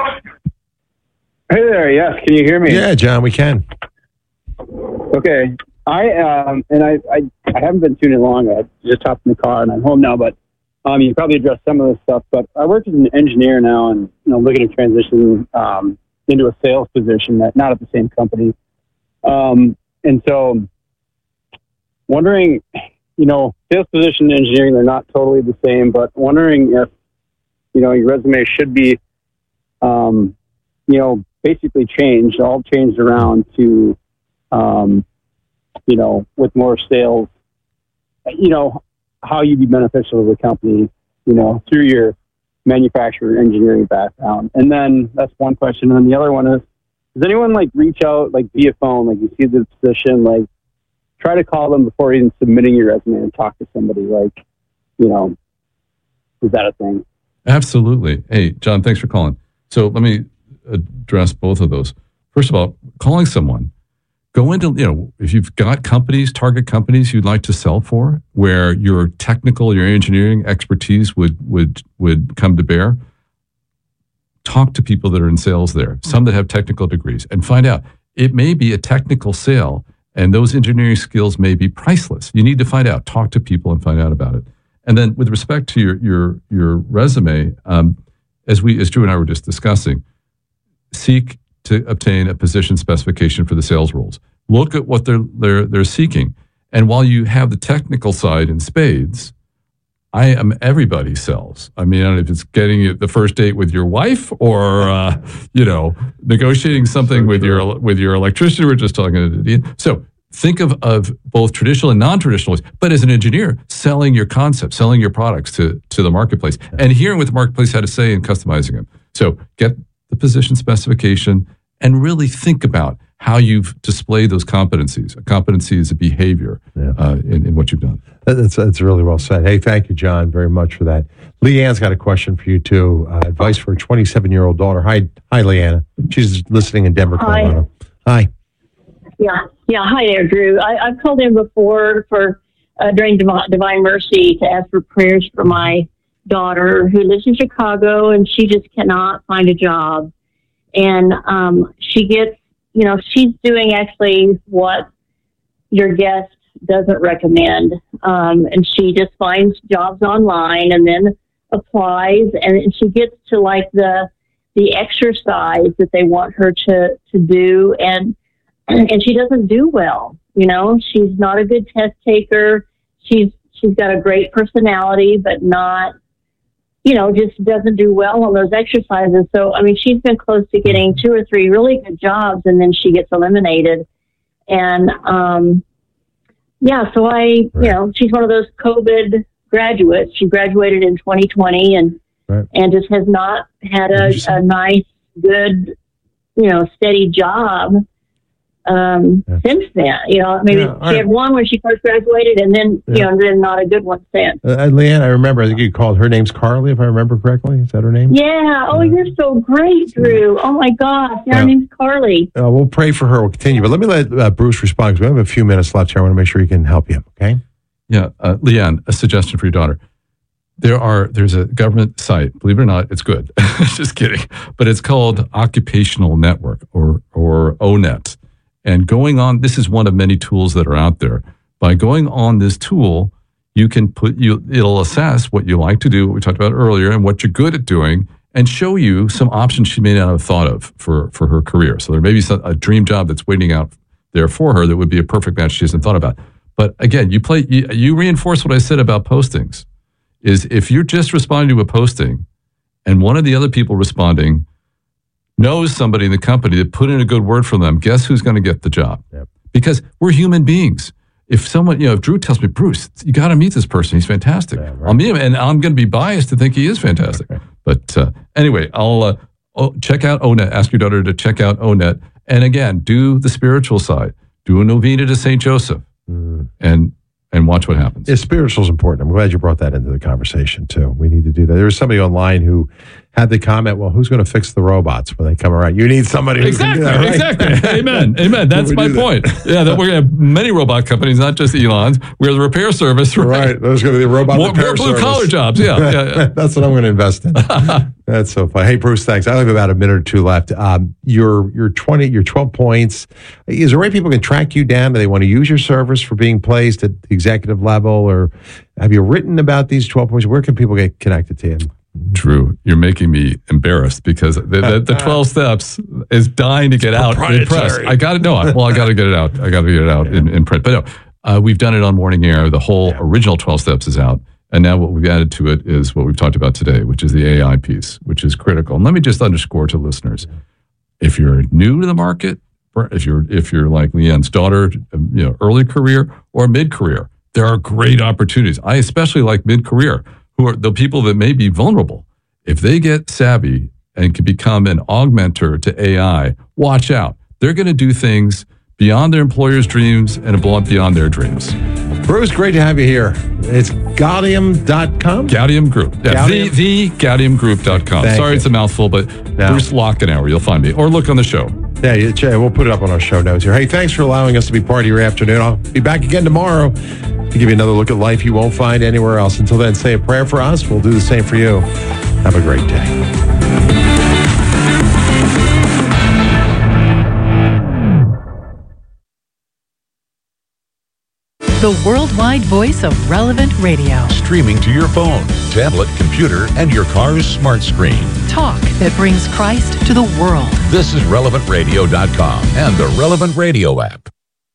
Hey there. Yes, can you hear me? Yeah, John, we can. Okay. I um and I I, I haven't been tuning long. I just hopped in the car and I'm home now, but. Um, you probably addressed some of this stuff, but I work as an engineer now and, you know, looking to transition um, into a sales position, that not at the same company. Um, and so wondering, you know, sales position and engineering, they're not totally the same, but wondering if, you know, your resume should be, um, you know, basically changed, all changed around to, um, you know, with more sales, you know, how you'd be beneficial to the company, you know, through your manufacturer engineering background. And then that's one question. And the other one is, does anyone like reach out like via phone, like you see the position, like try to call them before even submitting your resume and talk to somebody, like, you know, is that a thing? Absolutely. Hey, John, thanks for calling. So let me address both of those. First of all, calling someone, go into, you know, if you've got companies, target companies you'd like to sell for, where your technical, your engineering expertise would would would come to bear, talk to people that are in sales there, some that have technical degrees, and find out, it may be a technical sale, and those engineering skills may be priceless. You need to find out, talk to people and find out about it. And then with respect to your your your resume, um, as we as Drew and I were just discussing, seek to obtain a position specification for the sales roles. Look at what they're they're they're seeking. And while you have the technical side in spades, I am everybody sells. I mean, I don't know if it's getting you the first date with your wife or, uh, you know, negotiating something with your with your electrician. We're just talking to the So think of, of both traditional and non-traditional ways. But as an engineer, selling your concepts, selling your products to, to the marketplace, and hearing what the marketplace had to say and customizing them. So get the position specification and really think about how you've displayed those competencies. A competency is a behavior yeah. uh, in, in what you've done. That's, that's really well said. Hey, thank you, John, very much for that. Leanne's got a question for you, too. Uh, advice for a twenty-seven-year-old daughter. Hi, hi, Leanna. She's listening in Denver, Colorado. Hi. Yeah, yeah. Hi there, Drew. I, I've called in before for uh, during Divine, Divine Mercy to ask for prayers for my daughter who lives in Chicago, and she just cannot find a job. And um, she gets, you know, she's doing actually what your guest doesn't recommend. Um, and she just finds jobs online and then applies, and she gets to like the the exercise that they want her to, to do, and and she doesn't do well. You know, she's not a good test taker. She's she's got a great personality, but not, you know, just doesn't do well on those exercises. So, I mean, she's been close to getting two or three really good jobs, and then she gets eliminated. And, um, yeah, so I, you know, she's one of those COVID graduates. She graduated in twenty twenty and, right. and just has not had a, a nice, good, you know, steady job um, yeah. since then. You know, maybe yeah, she right. had one when she first graduated, and then, yeah. you know, then not a good one since. Uh, Leanne, I remember, I think you called, her name's Carly, if I remember correctly. Is that her name? Yeah. Oh, yeah. You're so great, Drew. Oh, my gosh. Yeah, yeah. Her name's Carly. Uh, we'll pray for her. We'll continue. But let me let uh, Bruce respond, because we have a few minutes left here. I want to make sure he can help you, okay? Yeah. Uh, Leanne, a suggestion for your daughter. There are, there's a government site, believe it or not, it's good. Just kidding. But it's called Occupational Network, or or O net. And going on, this is one of many tools that are out there. By going on this tool, you can put, you it'll assess what you like to do, what we talked about earlier, and what you're good at doing, and show you some options she may not have thought of for, for her career. So there may be some, a dream job that's waiting out there for her that would be a perfect match she hasn't thought about. But again, you play, you, you reinforce what I said about postings, is if you're just responding to a posting and one of the other people responding knows somebody in the company that put in a good word for them, guess who's going to get the job? Yep. Because we're human beings. If someone, you know, if Drew tells me, Bruce, you got to meet this person, he's fantastic. Yeah, right. I'll meet him, and I'm going to be biased to think he is fantastic. Okay. But uh, anyway, I'll uh, oh, check out O net. Ask your daughter to check out O net. And again, do the spiritual side. Do a novena to Saint Joseph, mm. and and watch what happens. Yeah, spiritual is important. I'm glad you brought that into the conversation, too. We need to do that. There was somebody online who had the comment, well, who's going to fix the robots when they come around? You need somebody who exactly, can do that, right? Exactly. Amen. Amen. That's my point. That? Yeah, that we're going to have many robot companies, not just Elon's. We're the repair service. Right. right. There's going to be the robot more, repair more blue service. collar jobs. Yeah. yeah, yeah. That's what I'm going to invest in. That's so fun. Hey, Bruce, thanks. I have about a minute or two left. Um, your your twenty, your twelve points. Is there a way people can track you down? Do they want to use your service for being placed at the executive level, or have you written about these twelve points? Where can people get connected to you? Drew, you're making me embarrassed, because the, the, the twelve steps is dying to get out in press. I got to know. Well, I got to get it out. I got to get it out yeah. in, in print. But no, uh, we've done it on Morning Air. The whole yeah. original twelve steps is out. And now what we've added to it is what we've talked about today, which is the A I piece, which is critical. And let me just underscore to listeners, if you're new to the market, if you're if you're like Leanne's daughter, you know, early career or mid-career, there are great opportunities. I especially like mid-career, who are the people that may be vulnerable. If they get savvy and can become an augmenter to A I, watch out. They're going to do things beyond their employer's dreams and beyond their dreams. Bruce, great to have you here. It's Gaudium dot com? Gaudium Group. Yeah, Gaudium? The, the Gaudium Group dot com. Thank Sorry, you. It's a mouthful, but no. Bruce Lockenauer, you'll find me. Or look on the show. Yeah, yeah, we'll put it up on our show notes here. Hey, thanks for allowing us to be part of your afternoon. I'll be back again tomorrow to give you another look at life you won't find anywhere else. Until then, say a prayer for us. We'll do the same for you. Have a great day. the worldwide voice of Relevant Radio. Streaming to your phone, tablet, computer, and your car's smart screen. Talk that brings Christ to the world. This is relevant radio dot com and the Relevant Radio app.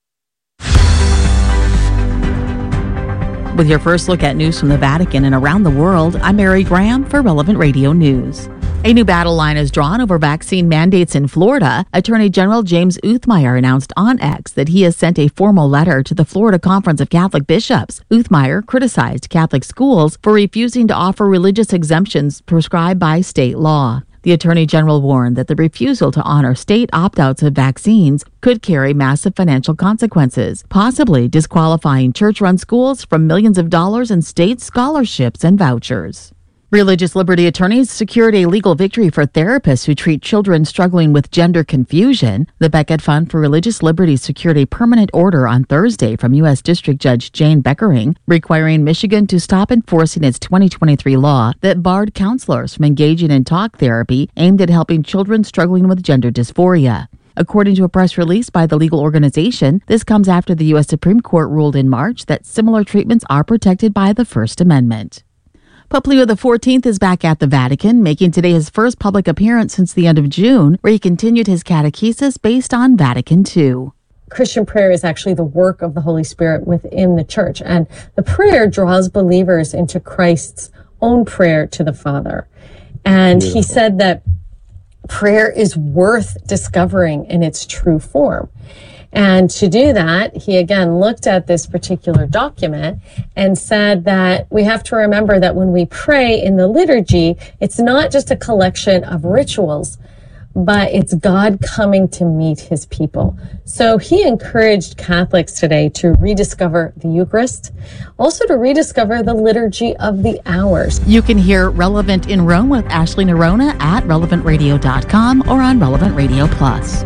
With your first look at news from the Vatican and around the world, I'm Mary Graham for Relevant Radio News. A new battle line is drawn over vaccine mandates in Florida. Attorney General James Uthmeier announced on X that he has sent a formal letter to the Florida Conference of Catholic Bishops. Uthmeier criticized Catholic schools for refusing to offer religious exemptions prescribed by state law. The Attorney General warned that the refusal to honor state opt-outs of vaccines could carry massive financial consequences, possibly disqualifying church-run schools from millions of dollars in state scholarships and vouchers. Religious liberty attorneys secured a legal victory for therapists who treat children struggling with gender confusion. The Becket Fund for Religious Liberty secured a permanent order on Thursday from U S District Judge Jane Beckering, requiring Michigan to stop enforcing its twenty twenty-three law that barred counselors from engaging in talk therapy aimed at helping children struggling with gender dysphoria. According to a press release by the legal organization, this comes after the U S Supreme Court ruled in March that similar treatments are protected by the First Amendment. Pope Leo the fourteenth is back at the Vatican, making today his first public appearance since the end of June, where he continued his catechesis based on Vatican two. Christian prayer is actually the work of the Holy Spirit within the church, and the prayer draws believers into Christ's own prayer to the Father. And Beautiful. He said that prayer is worth discovering in its true form. And to do that, he again looked at this particular document and said that we have to remember that when we pray in the liturgy, it's not just a collection of rituals, but it's God coming to meet his people. So he encouraged Catholics today to rediscover the Eucharist, also to rediscover the liturgy of the hours. You can hear Relevant in Rome with Ashley Nerona at relevant radio dot com or on Relevant Radio Plus.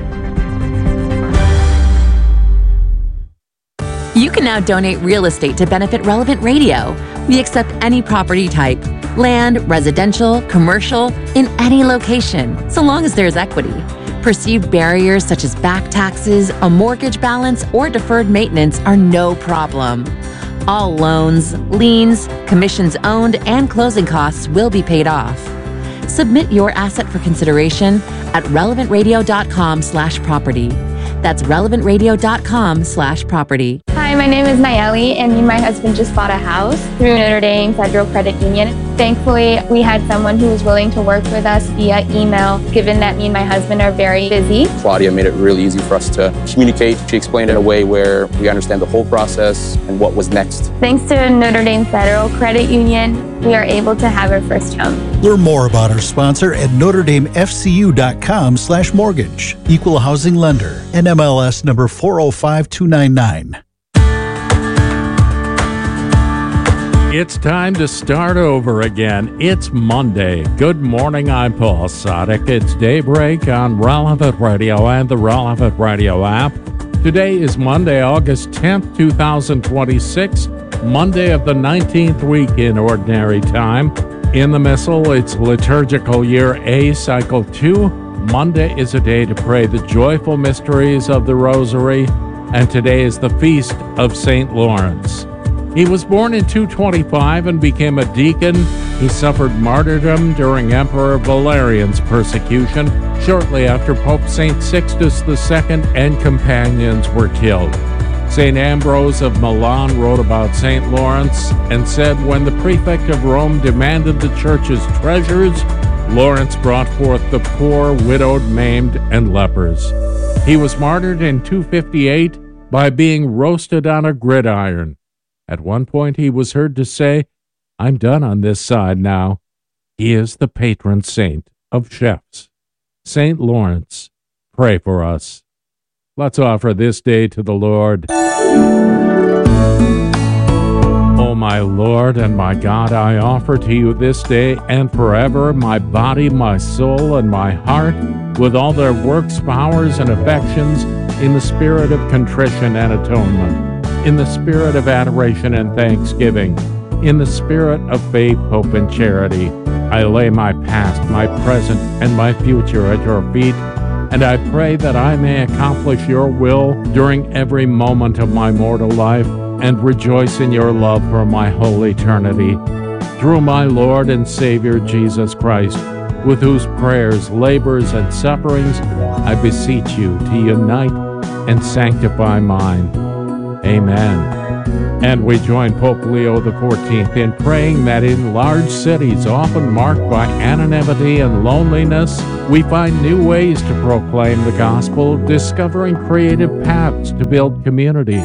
You can now donate real estate to benefit Relevant Radio. We accept any property type, land, residential, commercial, in any location, so long as there's equity. Perceived barriers such as back taxes, a mortgage balance, or deferred maintenance are no problem. All loans, liens, commissions owned, and closing costs will be paid off. Submit your asset for consideration at relevant radio dot com slash property. That's relevant radio dot com slash property. Hi, my name is Nayeli, and me and my husband just bought a house through Notre Dame Federal Credit Union. Thankfully, we had someone who was willing to work with us via email, given that me and my husband are very busy. Claudia made it really easy for us to communicate. She explained it in a way where we understand the whole process and what was next. Thanks to Notre Dame Federal Credit Union, we are able to have our first home. Learn more about our sponsor at notre dame f c u dot com slash mortgage. Equal housing lender. N M L S number four oh five two nine nine. It's time to start over again. It's Monday. Good morning, I'm Paul Sadek. It's Daybreak on Relevant Radio and the Relevant Radio app. Today is Monday, August tenth, twenty twenty-six, Monday of the nineteenth week in Ordinary Time. In the Missal, it's Liturgical Year A, Cycle two. Monday is a day to pray the joyful mysteries of the Rosary, and today is the feast of Saint Lawrence. He was born in two twenty-five and became a deacon. He suffered martyrdom during Emperor Valerian's persecution, shortly after Pope Saint Sixtus the Second and companions were killed. Saint Ambrose of Milan wrote about Saint Lawrence and said, when the prefect of Rome demanded the church's treasures, Lawrence brought forth the poor, widowed, maimed, and lepers. He was martyred in two fifty-eight by being roasted on a gridiron. At one point, he was heard to say, I'm done on this side now. He is the patron saint of chefs. Saint Lawrence, pray for us. Let's offer this day to the Lord. O my Lord and my God, I offer to you this day and forever my body, my soul, and my heart, with all their works, powers, and affections, in the spirit of contrition and atonement, in the spirit of adoration and thanksgiving, in the spirit of faith, hope, and charity. I lay my past, my present, and my future at your feet, and I pray that I may accomplish your will during every moment of my mortal life, and rejoice in your love for my whole eternity. Through my Lord and Savior Jesus Christ, with whose prayers, labors, and sufferings I beseech you to unite and sanctify mine. Amen. And we join Pope Leo the fourteenth in praying that in large cities, often marked by anonymity and loneliness, we find new ways to proclaim the gospel, discovering creative paths to build community.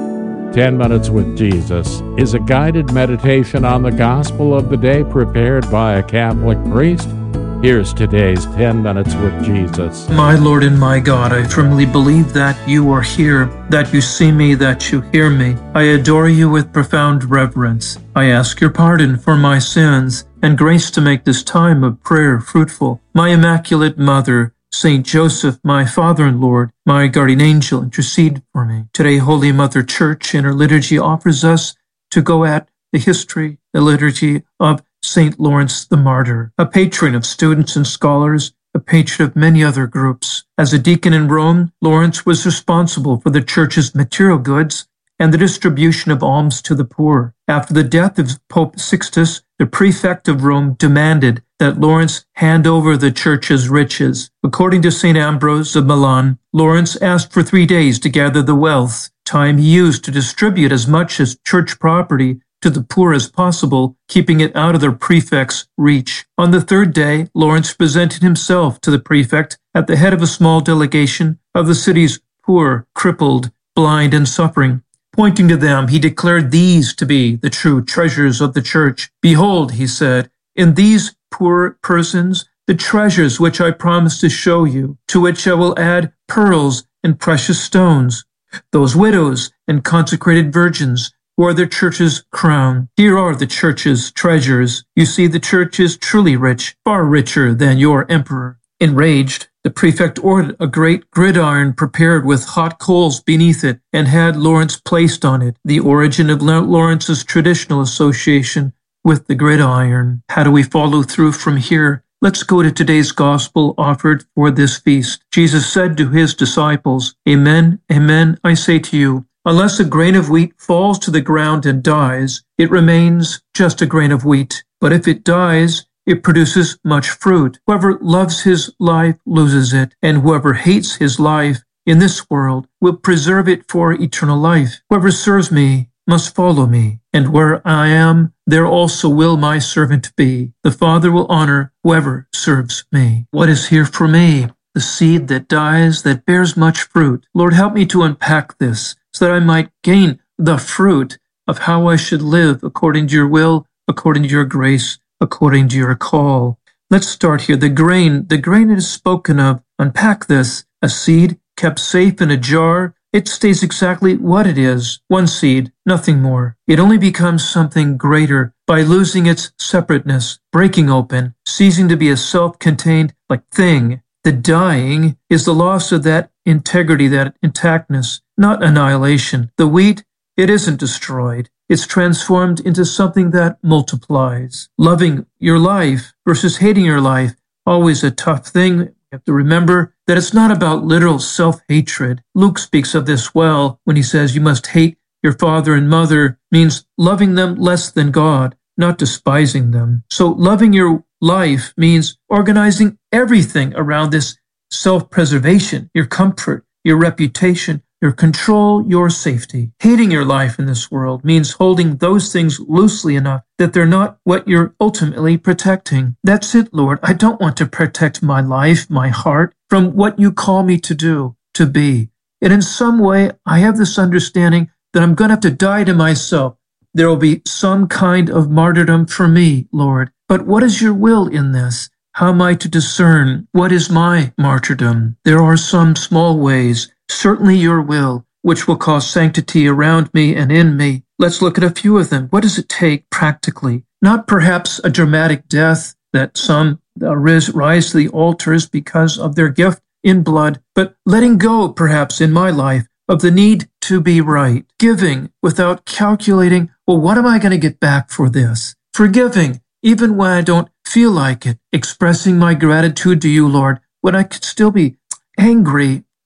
Ten Minutes with Jesus is a guided meditation on the gospel of the day prepared by a Catholic priest. Here's today's ten Minutes with Jesus. My Lord and my God, I firmly believe that you are here, that you see me, that you hear me. I adore you with profound reverence. I ask your pardon for my sins and grace to make this time of prayer fruitful. My Immaculate Mother, Saint Joseph, my Father and Lord, my guardian angel, intercede for me. Today, Holy Mother Church in her liturgy offers us to go at the history, the liturgy of Saint Lawrence the Martyr, a patron of students and scholars, a patron of many other groups. As a deacon in Rome, Lawrence was responsible for the church's material goods and the distribution of alms to the poor. After the death of Pope Sixtus, the prefect of Rome demanded that Lawrence hand over the church's riches. According to Saint Ambrose of Milan, Lawrence asked for three days to gather the wealth, time he used to distribute as much as church property to the poor as possible, keeping it out of their prefect's reach. On the third day, Lawrence presented himself to the prefect at the head of a small delegation of the city's poor, crippled, blind, and suffering. Pointing to them, he declared these to be the true treasures of the church. Behold, he said, in these poor persons, the treasures which I promised to show you, to which I will add pearls and precious stones. Those widows and consecrated virgins, who are the church's crown. Here are the church's treasures. You see, the church is truly rich, far richer than your emperor. Enraged, the prefect ordered a great gridiron prepared with hot coals beneath it and had Lawrence placed on it, the origin of Lawrence's traditional association with the gridiron. How do we follow through from here? Let's go to today's gospel offered for this feast. Jesus said to his disciples, Amen, amen, I say to you, unless a grain of wheat falls to the ground and dies, it remains just a grain of wheat. But if it dies, it produces much fruit. Whoever loves his life loses it, and whoever hates his life in this world will preserve it for eternal life. Whoever serves me must follow me, and where I am, there also will my servant be. The Father will honor whoever serves me. What is here for me? The seed that dies, that bears much fruit. Lord, help me to unpack this, so that I might gain the fruit of how I should live according to your will, according to your grace, according to your call. Let's start here. The grain, the grain it is spoken of, unpack this. A seed kept safe in a jar, it stays exactly what it is, one seed, nothing more. It only becomes something greater by losing its separateness, breaking open, ceasing to be a self-contained like thing. The dying is the loss of that integrity, that intactness, not annihilation. The wheat, it isn't destroyed. It's transformed into something that multiplies. Loving your life versus hating your life, always a tough thing. You have to remember that it's not about literal self-hatred. Luke speaks of this well when he says you must hate your father and mother, means loving them less than God, not despising them. So loving your life means organizing everything around this self-preservation, your comfort, your reputation, your control, your safety. Hating your life in this world means holding those things loosely enough that they're not what you're ultimately protecting. That's it, Lord. I don't want to protect my life, my heart, from what you call me to do, to be. And in some way, I have this understanding that I'm going to have to die to myself. There will be some kind of martyrdom for me, Lord. But what is your will in this? How am I to discern what is my martyrdom? There are some small ways, certainly your will, which will cause sanctity around me and in me. Let's look at a few of them. What does it take practically? Not perhaps a dramatic death that some rise to the altars because of their gift in blood, but letting go perhaps in my life of the need to be right. Giving without calculating, well, what am I going to get back for this? Forgiving, even when I don't feel like it. Expressing my gratitude to you, Lord, when I could still be angry,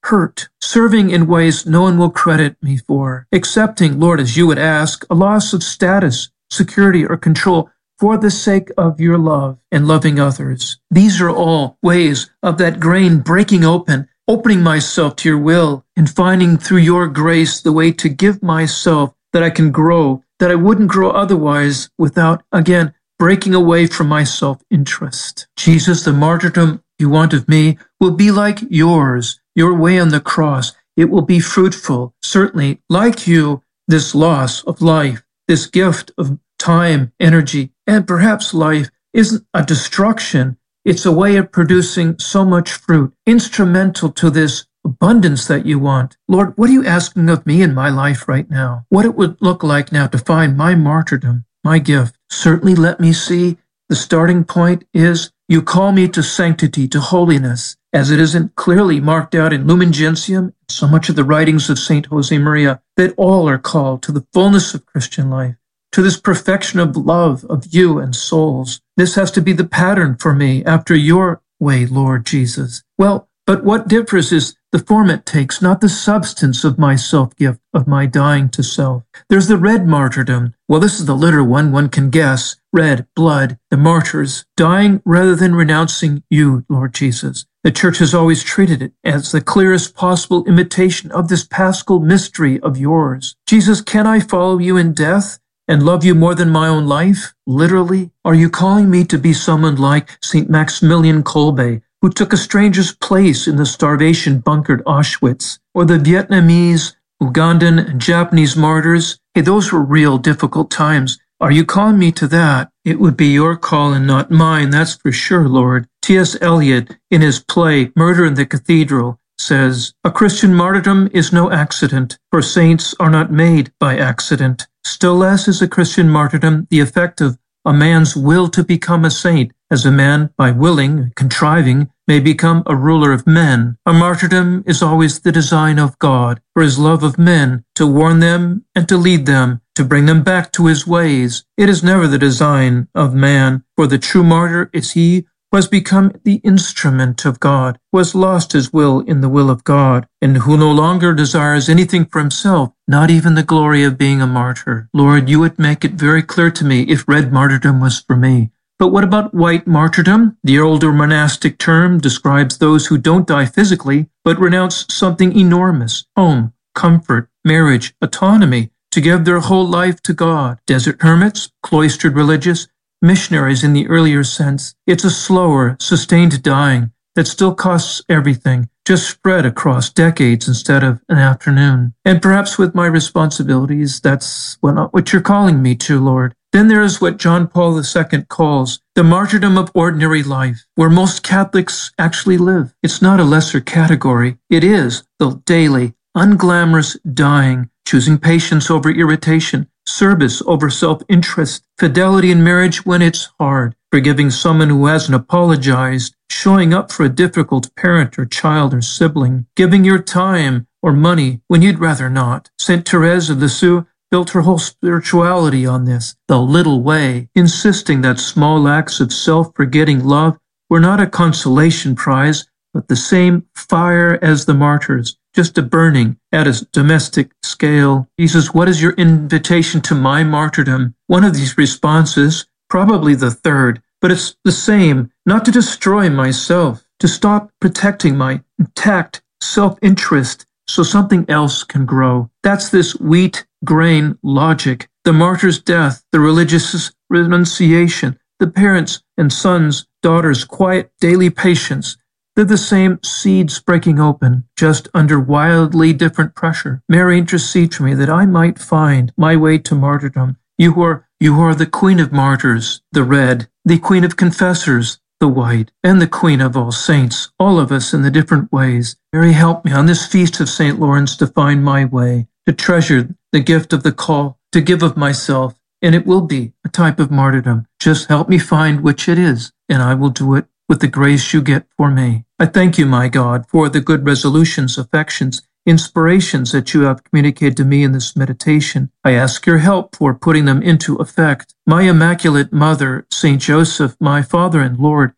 hurt, serving in ways no one will credit me for, accepting, Lord, as you would ask, a loss of status, security, or control for the sake of your love and loving others. These are all ways of that grain breaking open, opening myself to your will, and finding through your grace the way to give myself that I can grow, that I wouldn't grow otherwise without, again, breaking away from my self-interest. Jesus, the martyrdom you want of me will be like yours, your way on the cross. It will be fruitful. Certainly, like you, this loss of life, this gift of time, energy, and perhaps life isn't a destruction. It's a way of producing so much fruit, instrumental to this abundance that you want. Lord, what are you asking of me in my life right now? What it would look like now to find my martyrdom, my gift. Certainly let me see the starting point is you call me to sanctity, to holiness, as it isn't clearly marked out in Lumen Gentium, so much of the writings of Saint Josemaria, that all are called to the fullness of Christian life, to this perfection of love of you and souls. This has to be the pattern for me after your way, Lord Jesus. Well, but what differs is the form it takes, not the substance of my self-gift, of my dying to self. There's the red martyrdom. Well, this is the litter one, one can guess. Red, blood, the martyrs, dying rather than renouncing you, Lord Jesus. The Church has always treated it as the clearest possible imitation of this paschal mystery of yours. Jesus, can I follow you in death and love you more than my own life? Literally? Are you calling me to be someone like Saint Maximilian Kolbe, who took a stranger's place in the starvation-bunkered Auschwitz, or the Vietnamese, Ugandan, and Japanese martyrs? Hey, those were real difficult times. Are you calling me to that? It would be your call and not mine, that's for sure, Lord. T S Eliot, in his play Murder in the Cathedral, says, "A Christian martyrdom is no accident, for saints are not made by accident. Still less is a Christian martyrdom the effect of a man's will to become a saint, as a man, by willing, contriving, may become a ruler of men. A martyrdom is always the design of God, for his love of men, to warn them and to lead them, to bring them back to his ways. It is never the design of man, for the true martyr is he who has become the instrument of God, who has lost his will in the will of God, and who no longer desires anything for himself, not even the glory of being a martyr. Lord, you would make it very clear to me if red martyrdom was for me. But what about white martyrdom? The older monastic term describes those who don't die physically, but renounce something enormous: home, comfort, marriage, autonomy, to give their whole life to God. Desert hermits, cloistered religious, missionaries in the earlier sense. It's a slower, sustained dying that still costs everything, just spread across decades instead of an afternoon. And perhaps with my responsibilities, that's not what you're calling me to, Lord. Then there is what John Paul the Second calls the martyrdom of ordinary life, where most Catholics actually live. It's not a lesser category. It is the daily, unglamorous dying, choosing patience over irritation, service over self-interest, fidelity in marriage when it's hard, forgiving someone who hasn't apologized, showing up for a difficult parent or child or sibling, giving your time or money when you'd rather not. Saint Therese of Lisieux built her whole spirituality on this, the little way, insisting that small acts of self-forgetting love were not a consolation prize, but the same fire as the martyrs, just a burning at a domestic scale. Jesus, what is your invitation to my martyrdom? One of these responses, probably the third, but it's the same: not to destroy myself, to stop protecting my intact self-interest so something else can grow. That's this wheat grain logic. The martyr's death, the religious's renunciation, the parents' and sons, daughters' quiet daily patience. They're the same seeds breaking open, just under wildly different pressure. Mary, intercede for me that I might find my way to martyrdom. You who are, you who are the Queen of Martyrs, the red, the Queen of Confessors, the white, and the Queen of all saints, all of us in the different ways. Mary, help me on this feast of Saint Lawrence to find my way, to treasure the gift of the call, to give of myself, and it will be a type of martyrdom. Just help me find which it is, and I will do it with the grace you get for me. I thank you, my God, for the good resolutions, affections, inspirations that you have communicated to me in this meditation. I ask your help for putting them into effect. My Immaculate Mother, Saint Joseph, my Father and Lord,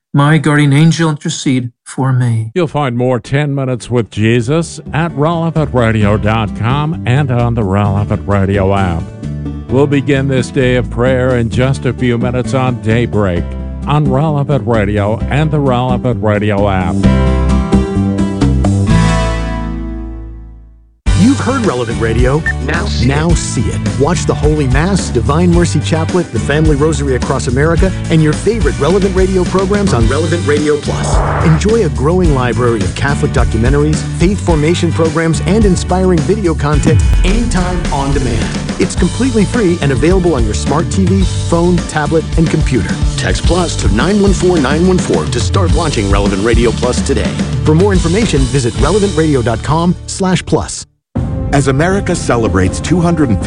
My guardian angel, intercede for me. You'll find more ten minutes with Jesus at relevant radio dot com and on the Relevant Radio app. We'll begin this day of prayer in just a few minutes on Daybreak on Relevant Radio and the Relevant Radio app. You've heard Relevant Radio. Now see, now see it. Watch the Holy Mass, Divine Mercy Chaplet, the Family Rosary Across America, and your favorite Relevant Radio programs on Relevant Radio Plus. Enjoy a growing library of Catholic documentaries, faith formation programs, and inspiring video content anytime on demand. It's completely free and available on your smart T V, phone, tablet, and computer. Text Plus to nine one four nine one four to start launching Relevant Radio Plus today. For more information, visit relevant radio dot com slash plus. As America celebrates two hundred fifty